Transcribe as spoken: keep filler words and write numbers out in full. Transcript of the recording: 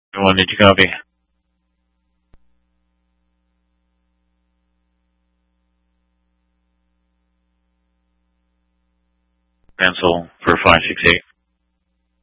One, did you copy? Cancel for five six eight.